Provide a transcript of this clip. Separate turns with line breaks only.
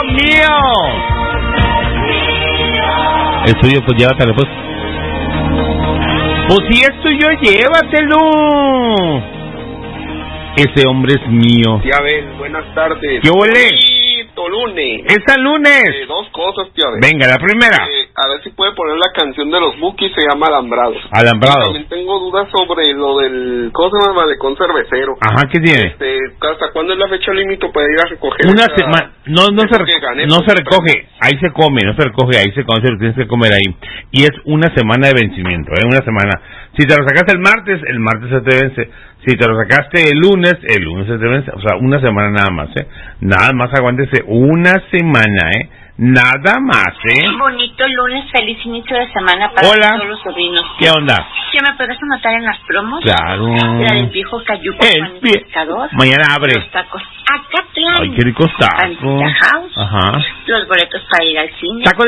mío. Es tuyo, pues llévatelo, pues. Pues si es tuyo, llévatelo. Ese hombre es mío.
Tía Abel, buenas tardes.
¿Qué huele?
Lunes.
Es el lunes.
Dos cosas, tía Abel.
Venga, la primera.
A ver si puede poner la canción de los Bukis, se llama Alambrados.
Alambrados.
También tengo dudas sobre lo del... ¿Cómo se llama? Malecón cervecero.
Ajá, ¿qué tiene?
¿Hasta cuándo es la fecha límite para ir a recoger?
Una semana. No se recoge. Ahí se come, no se recoge. Ahí se come, se lo tienes que comer ahí. Y es una semana de vencimiento, una semana. Si te lo sacaste el martes se te vence. Si te lo sacaste el lunes se te vence. O sea, una semana nada más, Nada más aguántese una semana, Nada más,
Bonito lunes, feliz inicio de semana para todos los sobrinos.
¿Qué onda?
¿Qué me podrás anotar en las promos?
Claro.
La del viejo Cayuco,
el pescador. Mañana abre.
Los tacos Acatlán.
Ay, qué ricos tacos.
House.
Ajá.
Los boletos para ir al cine.
Tacos